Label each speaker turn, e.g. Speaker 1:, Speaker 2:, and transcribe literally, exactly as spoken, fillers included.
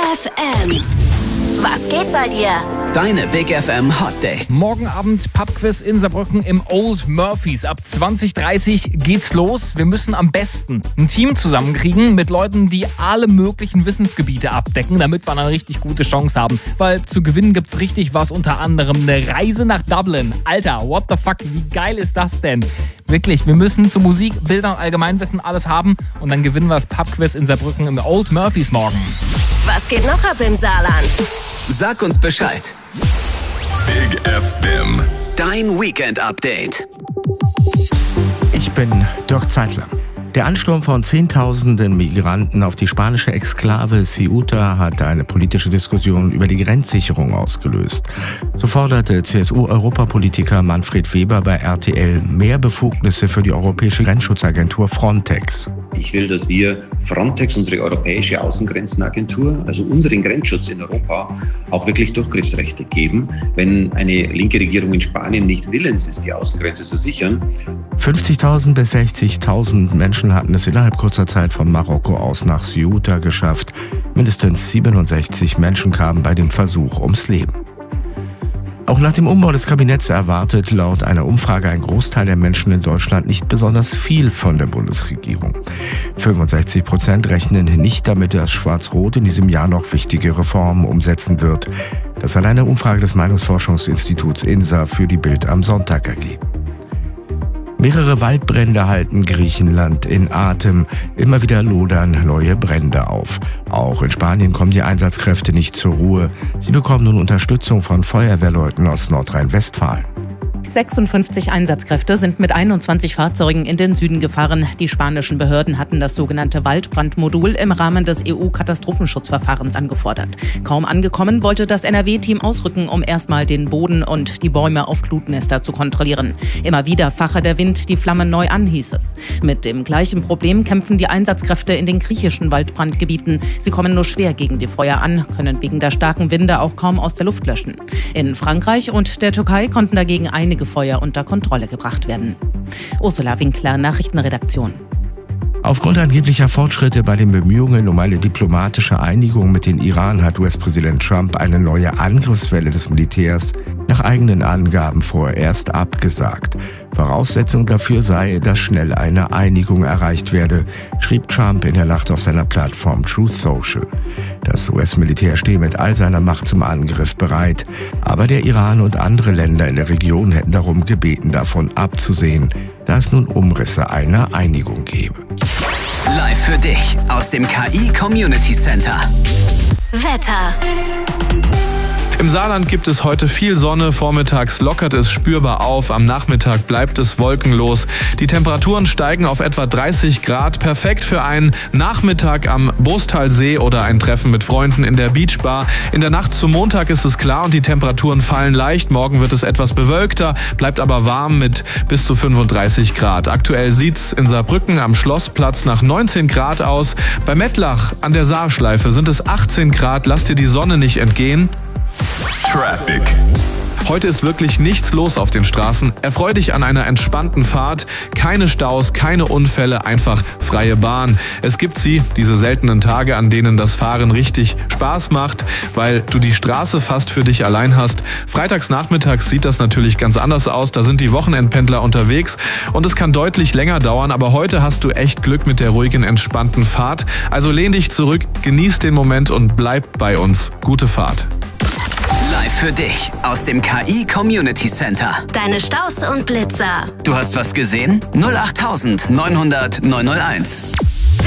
Speaker 1: F M. Was geht bei dir?
Speaker 2: Deine Big F M Hot Dates.
Speaker 3: Morgen Abend Pubquiz in Saarbrücken im Old Murphys. Ab zwanzig Uhr dreißig geht's los. Wir müssen am besten ein Team zusammenkriegen mit Leuten, die alle möglichen Wissensgebiete abdecken, damit wir eine richtig gute Chance haben. Weil zu gewinnen gibt's richtig was, unter anderem eine Reise nach Dublin. Alter, what the fuck, wie geil ist das denn? Wirklich, wir müssen zu Musik, Bildern, Allgemeinwissen alles haben und dann gewinnen wir das Pubquiz in Saarbrücken im Old Murphys morgen.
Speaker 1: Was geht noch ab im Saarland?
Speaker 2: Sag uns Bescheid.
Speaker 4: Big F M.
Speaker 2: Dein Weekend-Update.
Speaker 5: Ich bin Dirk Zeitler. Der Ansturm von Zehntausenden Migranten auf die spanische Exklave Ceuta hat eine politische Diskussion über die Grenzsicherung ausgelöst. So forderte C S U-Europapolitiker Manfred Weber bei R T L mehr Befugnisse für die europäische Grenzschutzagentur Frontex.
Speaker 6: Ich will, dass wir Frontex, unsere europäische Außengrenzenagentur, also unseren Grenzschutz in Europa, auch wirklich Durchgriffsrechte geben. Wenn eine linke Regierung in Spanien nicht willens ist, die Außengrenze zu sichern.
Speaker 5: fünfzigtausend bis sechzigtausend Menschen hatten es innerhalb kurzer Zeit von Marokko aus nach Ceuta geschafft. Mindestens siebenundsechzig Menschen kamen bei dem Versuch ums Leben. Auch nach dem Umbau des Kabinetts erwartet laut einer Umfrage ein Großteil der Menschen in Deutschland nicht besonders viel von der Bundesregierung. fünfundsechzig Prozent rechnen nicht damit, dass Schwarz-Rot in diesem Jahr noch wichtige Reformen umsetzen wird. Das hat eine Umfrage des Meinungsforschungsinstituts INSA für die Bild am Sonntag ergeben. Mehrere Waldbrände halten Griechenland in Atem. Immer wieder lodern neue Brände auf. Auch in Spanien kommen die Einsatzkräfte nicht zur Ruhe. Sie bekommen nun Unterstützung von Feuerwehrleuten aus Nordrhein-Westfalen.
Speaker 7: sechsundfünfzig Einsatzkräfte sind mit einundzwanzig Fahrzeugen in den Süden gefahren. Die spanischen Behörden hatten das sogenannte Waldbrandmodul im Rahmen des E U-Katastrophenschutzverfahrens angefordert. Kaum angekommen, wollte das N R W-Team ausrücken, um erstmal den Boden und die Bäume auf Glutnester zu kontrollieren. Immer wieder fache der Wind die Flammen neu an, hieß es. Mit dem gleichen Problem kämpfen die Einsatzkräfte in den griechischen Waldbrandgebieten. Sie kommen nur schwer gegen die Feuer an, können wegen der starken Winde auch kaum aus der Luft löschen. In Frankreich und der Türkei konnten dagegen einige Feuer unter Kontrolle gebracht werden. Ursula Winkler, Nachrichtenredaktion.
Speaker 5: Aufgrund angeblicher Fortschritte bei den Bemühungen um eine diplomatische Einigung mit dem Iran hat U S-Präsident Trump eine neue Angriffswelle des Militärs nach eigenen Angaben vorerst abgesagt. Voraussetzung dafür sei, dass schnell eine Einigung erreicht werde, schrieb Trump in der Nacht auf seiner Plattform Truth Social. Das U S-Militär stehe mit all seiner Macht zum Angriff bereit, aber der Iran und andere Länder in der Region hätten darum gebeten, davon abzusehen, da es nun Umrisse einer Einigung gebe.
Speaker 2: Live für dich aus dem K I Community Center.
Speaker 1: Wetter.
Speaker 8: Im Saarland gibt es heute viel Sonne, vormittags lockert es spürbar auf, am Nachmittag bleibt es wolkenlos. Die Temperaturen steigen auf etwa dreißig Grad, perfekt für einen Nachmittag am Bostalsee oder ein Treffen mit Freunden in der Beachbar. In der Nacht zum Montag ist es klar und die Temperaturen fallen leicht. Morgen wird es etwas bewölkter, bleibt aber warm mit bis zu fünfunddreißig Grad. Aktuell sieht's in Saarbrücken am Schlossplatz nach neunzehn Grad aus. Bei Mettlach an der Saarschleife sind es achtzehn Grad, lass dir die Sonne nicht entgehen.
Speaker 4: Traffic.
Speaker 8: Heute ist wirklich nichts los auf den Straßen. Erfreu dich an einer entspannten Fahrt. Keine Staus, keine Unfälle, einfach freie Bahn. Es gibt sie, diese seltenen Tage, an denen das Fahren richtig Spaß macht, weil du die Straße fast für dich allein hast. Freitags nachmittags sieht das natürlich ganz anders aus. Da sind die Wochenendpendler unterwegs und es kann deutlich länger dauern. Aber heute hast du echt Glück mit der ruhigen, entspannten Fahrt. Also lehn dich zurück, genieß den Moment und bleib bei uns. Gute Fahrt.
Speaker 2: Live für dich aus dem K I Community Center.
Speaker 1: Deine Staus und Blitzer.
Speaker 2: Du hast was gesehen? null acht neunhundert neunhunderт neunhunderteins.